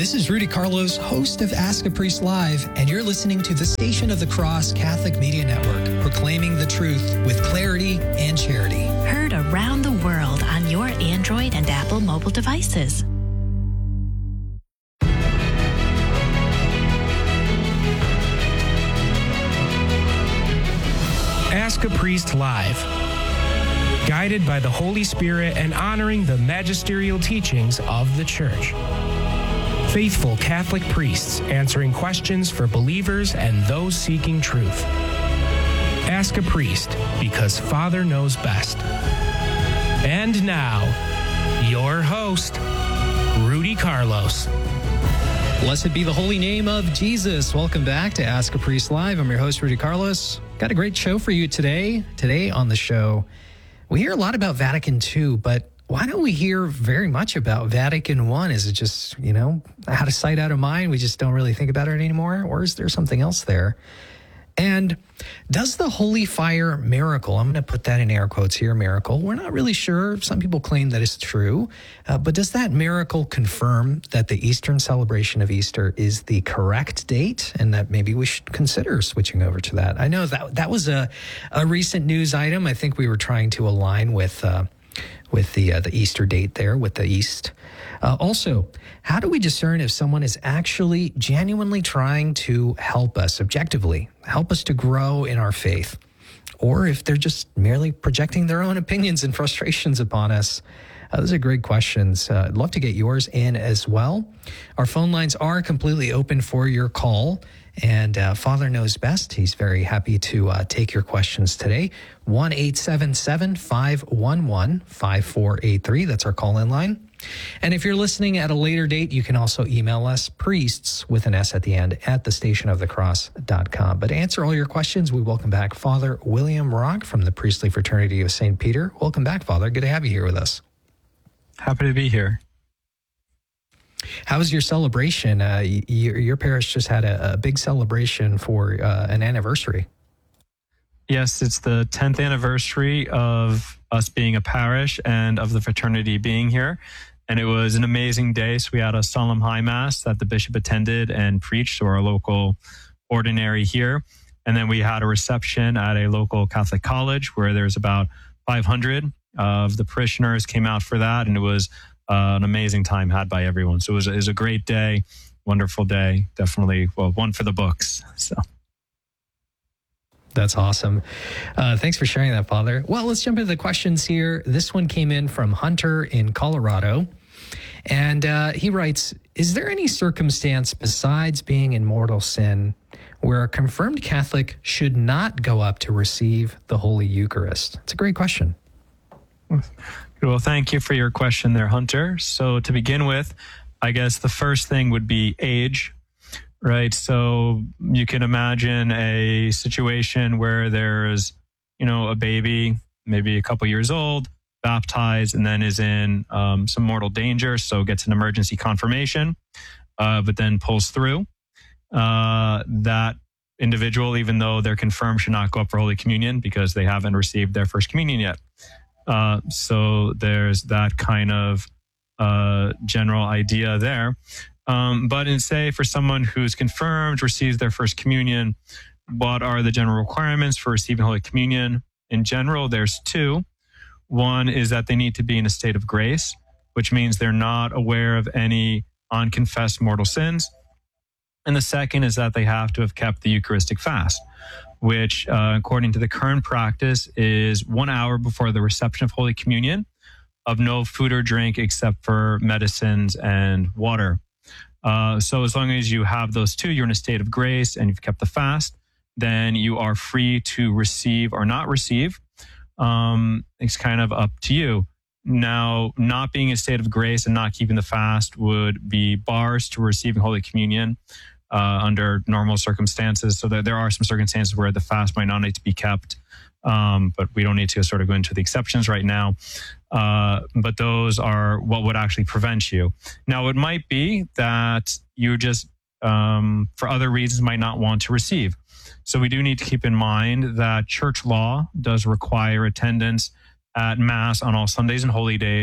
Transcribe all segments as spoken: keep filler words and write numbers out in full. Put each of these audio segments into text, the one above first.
This is Rudy Carlos, host of Ask a Priest Live, and you're listening to the Station of the Cross Catholic Media Network, proclaiming the truth with clarity and charity. Heard around the world on your Android and Apple mobile devices. Ask a Priest Live. Guided by the Holy Spirit and honoring the magisterial teachings of the Church. Faithful Catholic priests answering questions for believers and those seeking truth. Ask a Priest, because Father knows best. And now, your host, Rudy Carlos. Blessed be the holy name of Jesus. Welcome back to Ask a Priest Live. I'm your host, Rudy Carlos. Got a great show for you today. Today on the show, we hear a lot about Vatican Two, but why don't we hear very much about Vatican One? Is it just, you know, out of sight, out of mind? We just don't really think about it anymore? Or is there something else there? And does the Holy Fire miracle, I'm going to put that in air quotes here, miracle, we're not really sure. Some people claim that it's true. Uh, but does that miracle confirm that the Eastern celebration of Easter is the correct date and that maybe we should consider switching over to that? I know that that was a, a recent news item. I think we were trying to align with uh, with the uh, the Easter date there, with the East. Uh, also, how do we discern if someone is actually genuinely trying to help us objectively, help us to grow in our faith, or if they're just merely projecting their own opinions and frustrations upon us? Uh, those are great questions. Uh, I'd love to get yours in as well. Our phone lines are completely open for your call. And uh, Father knows best. He's very happy to uh, take your questions today. one eight seven seven, five one one, five four eight three. That's our call-in line. And if you're listening at a later date, you can also email us, priests with an S at the end, at the station of the cross dot com. But to answer all your questions, we welcome back Father William Rock from the Priestly Fraternity of Saint Peter. Welcome back, Father. Good to have you here with us. Happy to be here. How was your celebration? Uh, your, your parish just had a, a big celebration for uh, an anniversary. Yes, it's the tenth anniversary of us being a parish and of the fraternity being here. And it was an amazing day. So we had a solemn high mass that the bishop attended and preached to our local ordinary here. And then we had a reception at a local Catholic college where there's about five hundred of the parishioners came out for that. And it was Uh, an amazing time had by everyone. So it was, it was a great day, wonderful day. Definitely, well, one for the books. So that's awesome. Uh, thanks for sharing that, Father. Well, let's jump into the questions here. This one came in from Hunter in Colorado. And uh, he writes, is there any circumstance besides being in mortal sin where a confirmed Catholic should not go up to receive the Holy Eucharist? It's a great question. Well, thank you for your question there, Hunter. So to begin with, I guess the first thing would be age, right? So you can imagine a situation where there's, you know, a baby, maybe a couple years old, baptized, and then is in um, some mortal danger, so gets an emergency confirmation, uh, but then pulls through. Uh, that individual, even though they're confirmed, should not go up for Holy Communion because they haven't received their first communion yet. Uh, so there's that kind of uh, general idea there. Um, but in say for someone who's confirmed, receives their first communion, what are the general requirements for receiving Holy Communion? In general, there's two. One is that they need to be in a state of grace, which means they're not aware of any unconfessed mortal sins. And the second is that they have to have kept the Eucharistic fast, which, uh, according to the current practice, is one hour before the reception of Holy Communion, of no food or drink except for medicines and water. Uh, so as long as you have those two, you're in a state of grace and you've kept the fast, then you are free to receive or not receive. Um, it's kind of up to you. Now, not being in a state of grace and not keeping the fast would be bars to receiving Holy Communion uh, under normal circumstances. So there, there are some circumstances where the fast might not need to be kept, um, but we don't need to sort of go into the exceptions right now. Uh, but those are what would actually prevent you. Now, it might be that you just, um, for other reasons, might not want to receive. So we do need to keep in mind that church law does require attendance at Mass on all Sundays and holy days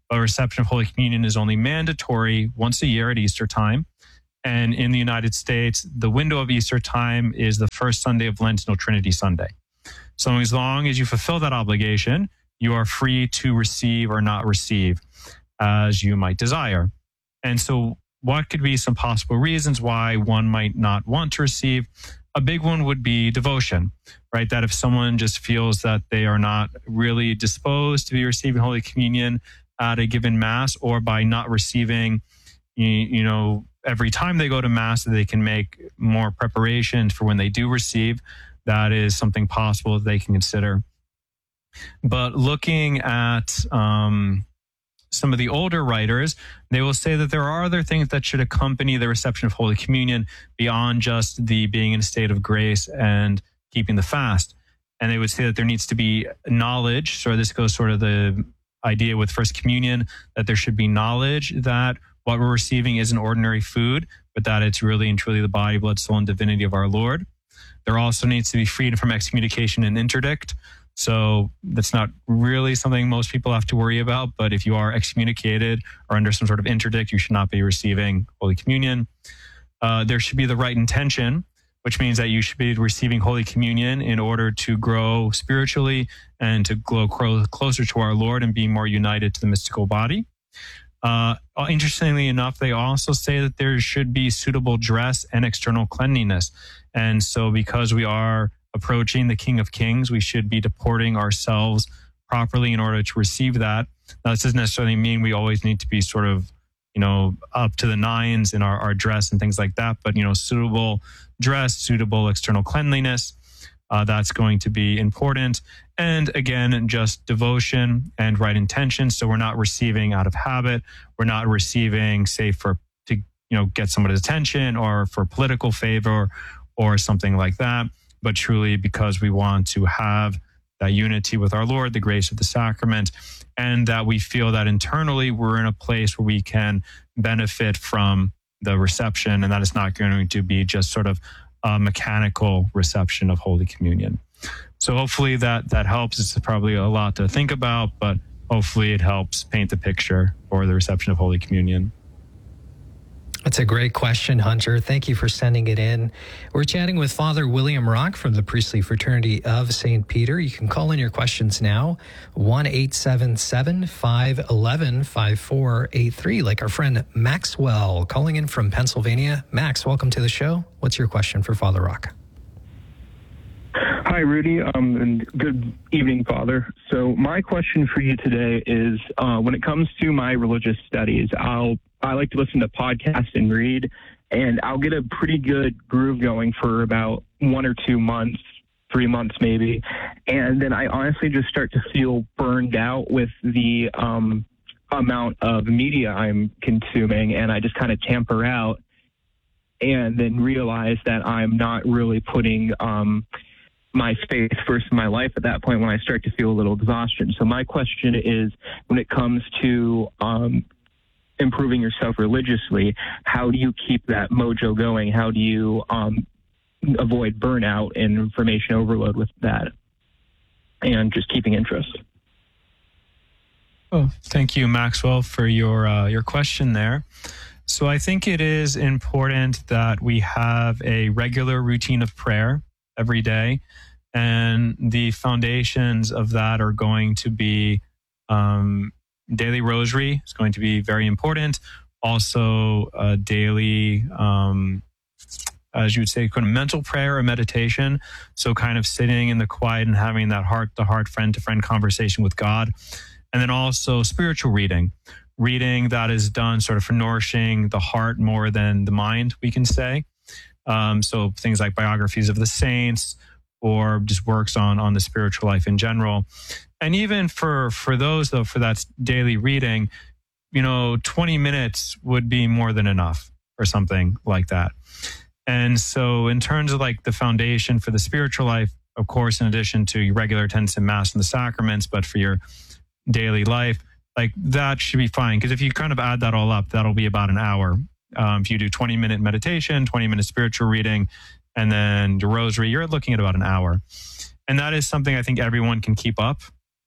but reception of Holy Communion is only mandatory once a year at Easter time. And in the United States, the window of Easter time is the first Sunday of Lent until Trinity Sunday. So as long as you fulfill that obligation, you are free to receive or not receive as you might desire. And so what could be some possible reasons why one might not want to receive? A big one would be devotion, right? That if someone just feels that they are not really disposed to be receiving Holy Communion at a given Mass, or by not receiving, you, you know, every time they go to Mass, that they can make more preparation for when they do receive, that is something possible that they can consider. But looking at um, some of the older writers, they will say that there are other things that should accompany the reception of Holy Communion beyond just the being in a state of grace and keeping the fast. And they would say that there needs to be knowledge. So this goes sort of the idea with First Communion, that there should be knowledge that what we're receiving isn't ordinary food, but that it's really and truly the body, blood, soul, and divinity of our Lord. There also needs to be freedom from excommunication and interdict. So that's not really something most people have to worry about. But if you are excommunicated or under some sort of interdict, you should not be receiving Holy Communion. Uh, there should be the right intention, which means that you should be receiving Holy Communion in order to grow spiritually and to grow closer to our Lord and be more united to the mystical body. Uh, interestingly enough, they also say that there should be suitable dress and external cleanliness. And so because we are approaching the King of Kings, we should be deporting ourselves properly in order to receive that. Now, this doesn't necessarily mean we always need to be sort of, you know, up to the nines in our, our dress and things like that, but, you know, suitable dress, suitable external cleanliness, uh, that's going to be important. And again, just devotion and right intention. So we're not receiving out of habit. We're not receiving, say, for to, you know, get somebody's attention or for political favor or something like that, but truly because we want to have that unity with our Lord, the grace of the sacrament, and that we feel that internally we're in a place where we can benefit from the reception, and that is not going to be just sort of a mechanical reception of Holy Communion. So hopefully that that helps. It's probably a lot to think about, but hopefully it helps paint the picture for the reception of Holy Communion. That's a great question, Hunter. Thank you for sending it in. We're chatting with Father William Rock from the Priestly Fraternity of Saint Peter. You can call in your questions now, one eight seven seven, five one one, five four eight three, like our friend Maxwell calling in from Pennsylvania. Max, welcome to the show. What's your question for Father Rock? Hi, Rudy, um, and good evening, Father. So my question for you today is, uh, when it comes to my religious studies, I'll I like to listen to podcasts and read, and I'll get a pretty good groove going for about one or two months, three months maybe, and then I honestly just start to feel burned out with the um, amount of media I'm consuming, and I just kind of tamper out, and then realize that I'm not really putting um, my faith first in my life at that point when I start to feel a little exhaustion. So my question is, when it comes to um, improving yourself religiously, how do you keep that mojo going? How do you um, avoid burnout and information overload with that, and just keeping interest? Oh, thank you, Maxwell, for your uh, your question there. So I think it is important that we have a regular routine of prayer every day, and the foundations of that are going to be um, daily rosary is going to be very important. Also, uh, daily, um, as you would say, kind of mental prayer or meditation. So kind of sitting in the quiet and having that heart-to-heart, friend-to-friend conversation with God. And then also spiritual reading. Reading that is done sort of for nourishing the heart more than the mind, we can say. Um, so things like biographies of the saints, or just works on, on the spiritual life in general. And even for, for those, though, for that daily reading, you know, twenty minutes would be more than enough or something like that. And so in terms of like the foundation for the spiritual life, of course, in addition to your regular attendance in Mass and the sacraments, but for your daily life, like that should be fine. Because if you kind of add that all up, that'll be about an hour. Um, if you do twenty minute meditation, twenty minute spiritual reading, and then the rosary, you're looking at about an hour. And that is something I think everyone can keep up.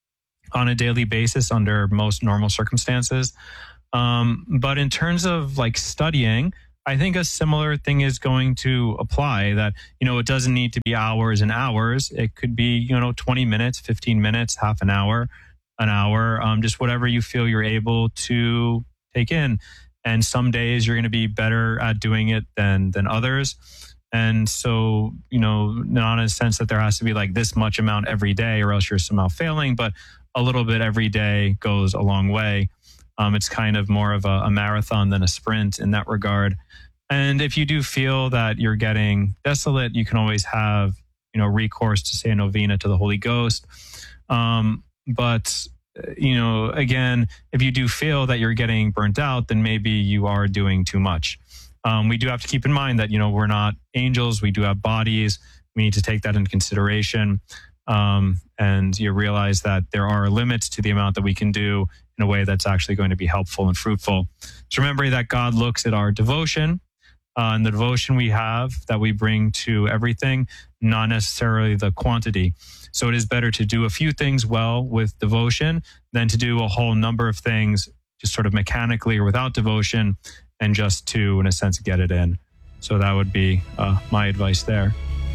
on a daily basis under most normal circumstances. Um, but in terms of like studying, I think a similar thing is going to apply, that, you know, it doesn't need to be hours and hours. It could be, you know, twenty minutes, fifteen minutes, half an hour, an hour, um, just whatever you feel you're able to take in. And some days you're going to be better at doing it than, than others. And so, you know, not in a sense that there has to be like this much amount every day or else you're somehow failing, but a little bit every day goes a long way. Um, it's kind of more of a, a marathon than a sprint in that regard. And if you do feel that you're getting desolate, you can always have, you know, recourse to say a novena to the Holy Ghost. Um, but, you know, again, if you do feel that you're getting burnt out, then maybe you are doing too much. Um, we do have to keep in mind that, you know, we're not angels. We do have bodies. We need to take that into consideration. Um, and you realize that there are limits to the amount that we can do in a way that's actually going to be helpful and fruitful. So remember that God looks at our devotion uh, and the devotion we have that we bring to everything, not necessarily the quantity. So it is better to do a few things well with devotion than to do a whole number of things just sort of mechanically or without devotion and just to, in a sense, get it in. So that would be uh, my advice there.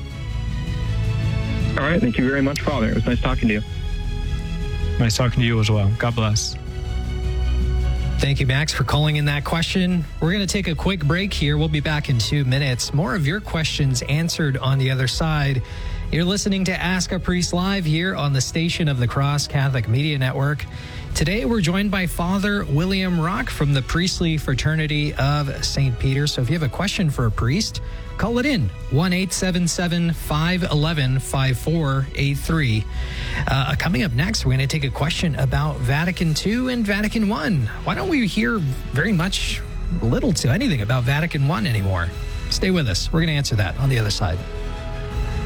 All right. Thank you very much, Father. It was nice talking to you. Nice talking to you as well. God bless. Thank you, Max, for calling in that question. We're going to take a quick break here. We'll be back in two minutes. More of your questions answered on the other side. You're listening to Ask a Priest Live here on the station of the Cross Catholic Media Network. Today, we're joined by Father William Rock from the Priestly Fraternity of Saint Peter. So if you have a question for a priest, call it in, one eight seven seven, five one one, five four eight three. Uh, coming up next, we're going to take a question about Vatican Two and Vatican One. Why don't we hear very much little to anything about Vatican One anymore? Stay with us. We're going to answer that on the other side.